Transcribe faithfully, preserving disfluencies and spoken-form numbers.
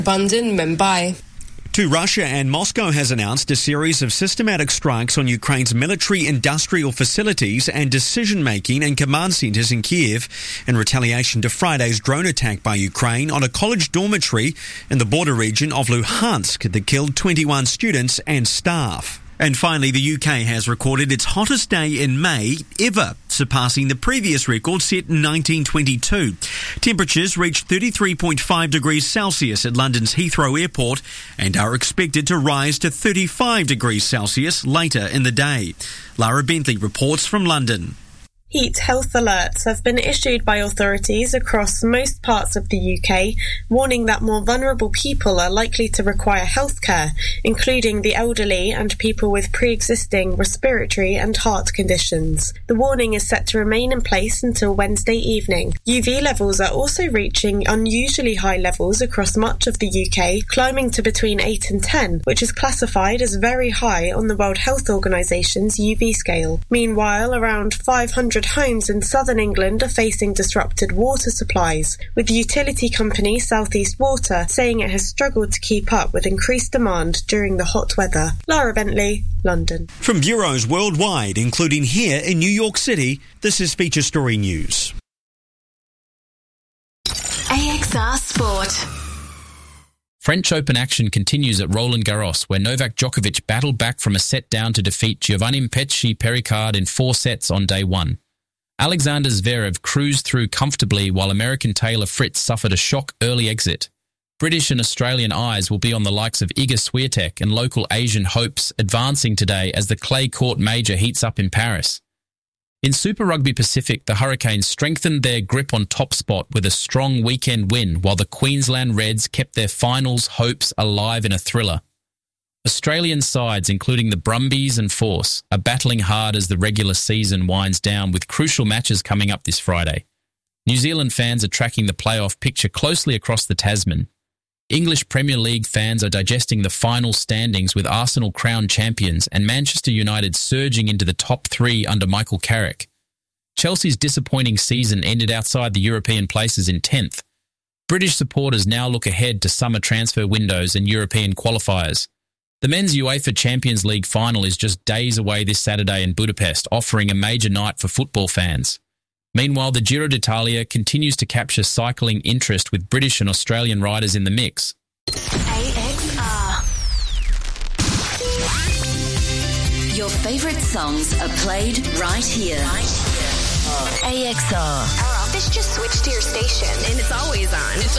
Bandhan, Mumbai. To Russia, and Moscow has announced a series of systematic strikes on Ukraine's military industrial facilities and decision-making and command centres in Kiev in retaliation to Friday's drone attack by Ukraine on a college dormitory in the border region of Luhansk that killed twenty-one students and staff. And finally, the U K has recorded its hottest day in May ever, surpassing the previous record set in nineteen twenty-two. Temperatures reached thirty-three point five degrees Celsius at London's Heathrow Airport and are expected to rise to thirty-five degrees Celsius later in the day. Lara Bentley reports from London. Heat health alerts have been issued by authorities across most parts of the U K, warning that more vulnerable people are likely to require healthcare, including the elderly and people with pre-existing respiratory and heart conditions. The warning is set to remain in place until Wednesday evening. U V levels are also reaching unusually high levels across much of the U K, climbing to between eight and ten, which is classified as very high on the World Health Organization's U V scale. Meanwhile, around five hundred homes in southern England are facing disrupted water supplies, with the utility company South East Water saying it has struggled to keep up with increased demand during the hot weather. Lara Bentley, London. From bureaus worldwide, including here in New York City, this is Feature Story News. A X R Sport. French Open action continues at Roland Garros, where Novak Djokovic battled back from a set down to defeat Giovanni Pesci Pericard in four sets on day one. Alexander Zverev cruised through comfortably while American Taylor Fritz suffered a shock early exit. British and Australian eyes will be on the likes of Iga Swiatek and local Asian hopes advancing today as the clay court major heats up in Paris. In Super Rugby Pacific, the Hurricanes strengthened their grip on top spot with a strong weekend win, while the Queensland Reds kept their finals hopes alive in a thriller. Australian sides, including the Brumbies and Force, are battling hard as the regular season winds down, with crucial matches coming up this Friday. New Zealand fans are tracking the playoff picture closely across the Tasman. English Premier League fans are digesting the final standings, with Arsenal crowned champions and Manchester United surging into the top three under Michael Carrick. Chelsea's disappointing season ended outside the European places in tenth. British supporters now look ahead to summer transfer windows and European qualifiers. The men's UEFA Champions League final is just days away this Saturday in Budapest, offering a major night for football fans. Meanwhile, the Giro d'Italia continues to capture cycling interest, with British and Australian riders in the mix. A X R. Your favourite songs are played right here. Right here. A X R. Our office just switched to your station, and it's always on. It's